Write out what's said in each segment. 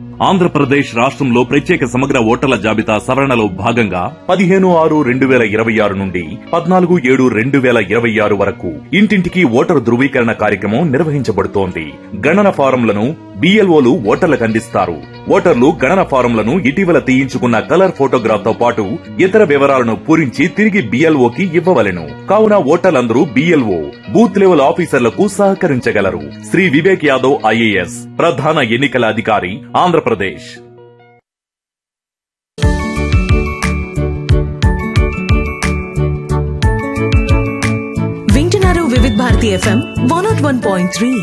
ఆంధ్రప్రదేశ్ రాష్ట్రంలో ప్రత్యేక సమగ్ర ఓటర్ల జాబితా సవరణలో భాగంగా 15/6/2026 నుండి 14/7/2026 వరకు ఇంటింటికి ఓటరు ధృవీకరణ కార్యక్రమం నిర్వహించబడుతోంది. గణన ఫారంలను BLOలు ఓటర్లకు అందిస్తారు. ఓటర్లు గణన ఫారంలను ఇటీవల తీయించుకున్న కలర్ ఫోటోగ్రాఫ్ తో పాటు ఇతర వివరాలను పూరించి తిరిగి BLOకి ఇవ్వవలెను. కావున ఓటర్లందరూ BLO బూత్ లెవెల్ ఆఫీసర్లకు సహకరించగలరు. శ్రీ వివేక్ యాదవ్ IAS ప్రధాన ఎన్నికల అధికారి, ఆంధ్రప్రదేశ్. వింటున్నారు వివిధ Bharati FM 101.3.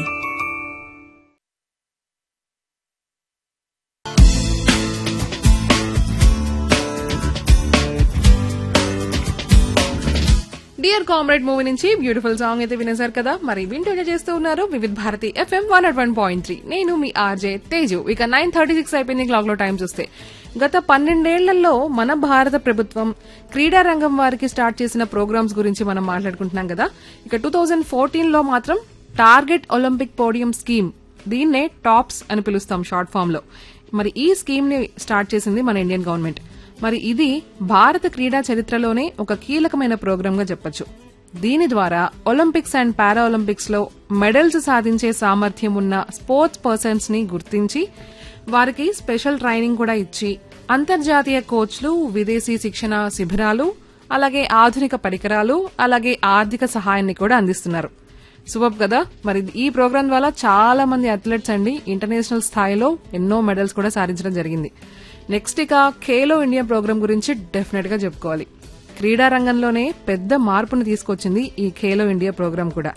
Dear comrade movie నుంచి బ్యూటిఫుల్ సాంగ్ అయితే వినేశారు కదా. మరి వింటూ చేస్తూ ఉన్నారు వివిధ భారతి FM 101.3. నేను మీ ఆర్జే తేజు. ఇక 9:36 అయిపోయింది క్లాక్ లో టైం చూస్తే. గత 12 ఏళ్లలో మన భారత ప్రభుత్వం క్రీడా రంగం వారికి స్టార్ట్ చేసిన ప్రోగ్రామ్స్ గురించి మనం మాట్లాడుకుంటున్నాం కదా. ఇక 2014 లో మాత్రం టార్గెట్ ఒలింపిక్ పోడియం స్కీమ్, దీన్నే టాప్స్ అని పిలుస్తాం షార్ట్ ఫామ్ లో. మరి ఈ స్కీమ్ ని స్టార్ట్ చేసింది మన ఇండియన్ గవర్నమెంట్. మరి ఇది భారత క్రీడా చరిత్రలోనే ఒక కీలకమైన ప్రోగ్రామ్ గా చెప్పొచ్చు. దీని ద్వారా ఒలింపిక్స్ అండ్ పారా ఒలింపిక్స్ లో మెడల్స్ సాధించే సామర్థ్యం ఉన్న స్పోర్ట్స్ పర్సన్స్ ని గుర్తించి వారికి స్పెషల్ ట్రైనింగ్ కూడా ఇచ్చి అంతర్జాతీయ కోచ్లు, విదేశీ శిక్షణ శిబిరాలు, అలాగే ఆధునిక పరికరాలు, అలాగే ఆర్థిక సహాయాన్ని కూడా అందిస్తున్నారు. సూపర్ కదా. మరి ఈ ప్రోగ్రాం ద్వారా చాలా మంది అథ్లెట్స్ అండి ఇంటర్నేషనల్ స్థాయిలో ఎన్నో మెడల్స్ కూడా సాధించడం జరిగింది. నెక్స్ట్ ఇక ఖేలో ఇండియా ప్రోగ్రాం గురించి డెఫినెట్ గా చెప్పుకోవాలి. క్రీడా రంగంలోనే పెద్ద మార్పును తీసుకొచ్చింది ఈ ఖేలో ఇండియా ప్రోగ్రాం కూడా.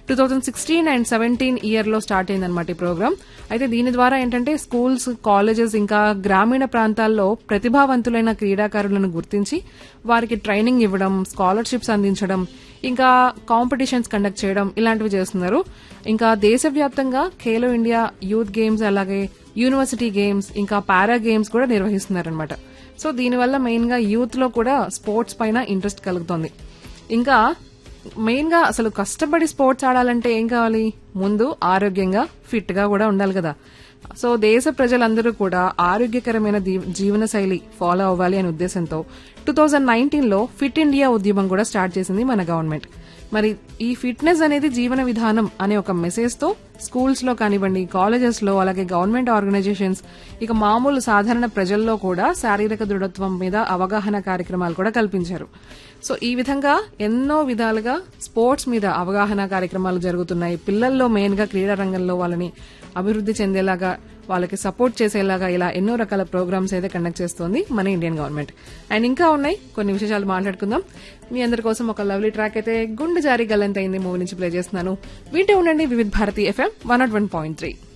2016 అండ్ 17 ఇయర్ లో స్టార్ట్ అయిందన్నమాట ఈ ప్రోగ్రాం. అయితే దీని ద్వారా ఏంటంటే స్కూల్స్, కాలేజెస్ ఇంకా గ్రామీణ ప్రాంతాల్లో ప్రతిభావంతులైన క్రీడాకారులను గుర్తించి వారికి ట్రైనింగ్ ఇవ్వడం, స్కాలర్షిప్స్ అందించడం, ఇంకా కాంపిటీషన్స్ కండక్ట్ చేయడం ఇలాంటివి చేస్తున్నారు. ఇంకా దేశవ్యాప్తంగా ఖేలో ఇండియా యూత్ గేమ్స్, అలాగే యూనివర్సిటీ గేమ్స్, ఇంకా పారా గేమ్స్ కూడా నిర్వహిస్తున్నారనమాట. సో దీనివల్ల మెయిన్ గా యూత్ లో కూడా స్పోర్ట్స్ పైన ఇంట్రెస్ట్ కలుగుతోంది. ఇంకా మెయిన్ గా అసలు కష్టపడి స్పోర్ట్స్ ఆడాలంటే ఏం కావాలి? ముందు ఆరోగ్యంగా ఫిట్ గా కూడా ఉండాలి కదా. సో దేశ ప్రజలందరూ కూడా ఆరోగ్యకరమైన జీవన శైలి ఫాలో అవ్వాలి అనే ఉద్దేశంతో 2019 లో ఫిట్ ఇండియా ఉద్యమం కూడా స్టార్ట్ చేసింది మన గవర్నమెంట్. మరి ఈ ఫిట్నెస్ అనేది జీవన విధానం అనే ఒక మెసేజ్ తో స్కూల్స్ లో కానివ్వండి, కాలేజెస్ లో, అలాగే గవర్నమెంట్ ఆర్గనైజేషన్స్, ఇక మామూలు సాధారణ ప్రజల్లో కూడా శారీరక దృఢత్వం మీద అవగాహన కార్యక్రమాలు కూడా కల్పించారు. సో ఈ విధంగా ఎన్నో విధాలుగా స్పోర్ట్స్ మీద అవగాహన కార్యక్రమాలు జరుగుతున్నాయి. పిల్లల్లో మెయిన్ గా క్రీడా రంగంలో వాళ్ళని అభివృద్ది చెందేలాగా, వాళ్ళకి సపోర్ట్ చేసేలాగా ఇలా ఎన్నో రకాల ప్రోగ్రామ్స్ అయితే కండక్ట్ చేస్తోంది మన ఇండియన్ గవర్నమెంట్. అండ్ ఇంకా ఉన్నాయి కొన్ని విశేషాలు మాట్లాడుకుందాం. మీ అందరి కోసం ఒక లవ్లీ ట్రాక్ అయితే గుండె జారి గల్లంతైంది మూవీ నుంచి ప్లే చేస్తున్నాను. వింటూ ఉండండి వివిధ భారతి FM 101.3.